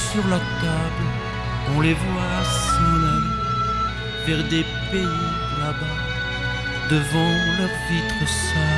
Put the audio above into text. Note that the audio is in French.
sur la table, on les voit s'en aller vers des pays là-bas, devant leurs vitres sales.